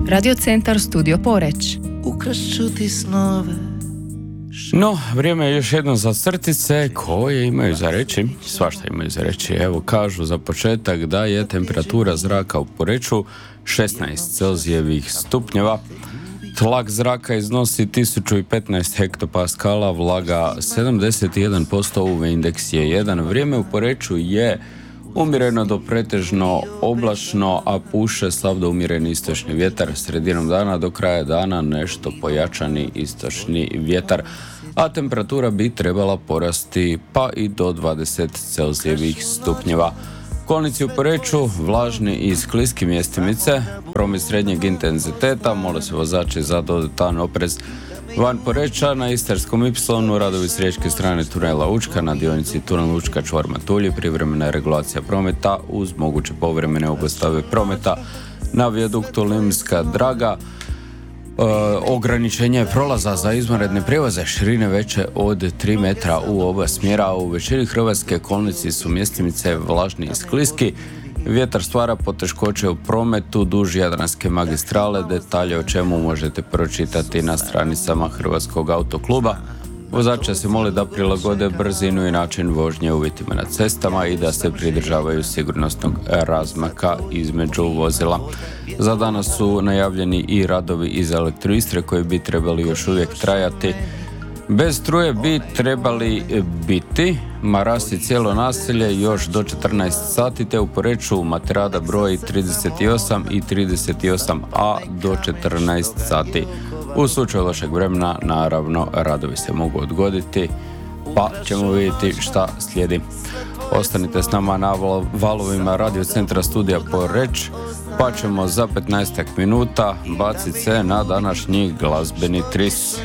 Radio Centar Studio Poreć. Ukrašću ti snove. No, vrijeme je još jedno za crtice koje imaju za reći, svašta imaju za reći. Evo, kažu za početak da je temperatura zraka u Poreču 16 Celzijevih stupnjeva, tlak zraka iznosi 1015 hektopaskala, vlaga 71%, UV indeks je 1. Vrijeme u Poreču je umjereno do pretežno oblačno, a puše slab do umjereni istočni vjetar. Sredinom dana do kraja dana nešto pojačani istočni vjetar, a temperatura bi trebala porasti pa i do 20 Celzijevih stupnjeva. Kolnici u Poreču, vlažni i skliski mjestimice, promet srednjeg intenziteta, mole se vozači za dodatan oprez. Van Poreča na Istarskom Ipsilonu radovi s riječke strane tunela Učka na dionici tunel Učka čvor Matulji, privremena regulacija prometa uz moguće povremene obustave prometa na vijaduktu Limska Draga. Ograničenje prolaza za izvanredne prijevoze širine veće od 3 metra u oba smjera. U većini Hrvatske kolnici su mjestimice vlažni i skliski. Vjetar stvara poteškoće u prometu duž Jadranske magistrale, detalje o čemu možete pročitati na stranicama Hrvatskog autokluba. Vozače se moli da prilagode brzinu i način vožnje uvjetima na cestama i da se pridržavaju sigurnosnog razmaka između vozila. Za danas su najavljeni i radovi iz Elektroistre koji bi trebali još uvijek trajati. Bez struje bi trebali biti, marasi cijelo naselje još do 14 sati, te u Poreču Materada broj 38 i 38a do 14 sati. U slučaju lošeg vremena, naravno, radovi se mogu odgoditi, pa ćemo vidjeti šta slijedi. Ostanite s nama na valovima Radio Centra Studija Poreč, pa ćemo za 15 minuta baciti se na današnji glazbeni tris.